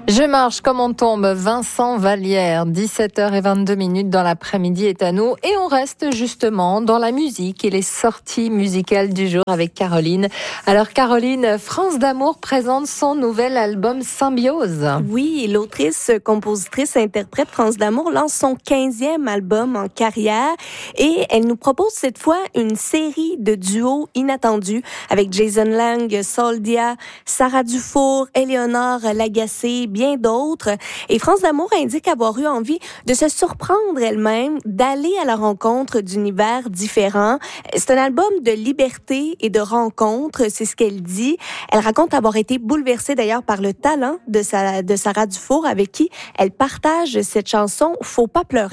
Je marche comme on tombe, Vincent Vallière, 17h22 dans l'après-midi est à nous et on reste justement dans la musique et les sorties musicales du jour avec Caroline. Alors Caroline, France d'Amour présente son nouvel album Symbiose. Oui, l'autrice, compositrice, interprète France d'Amour lance son 15e album en carrière et elle nous propose cette fois une série de duos inattendus avec Jason Lang, Soldia, Sarah Dufour, Éléonore Lagacé, bien d'autres. Et France d'Amour indique avoir eu envie de se surprendre elle-même, d'aller à la rencontre d'univers différents. C'est un album de liberté et de rencontre, c'est ce qu'elle dit. Elle raconte avoir été bouleversée d'ailleurs par le talent de Sarah Dufour avec qui elle partage cette chanson « Faut pas pleurer ».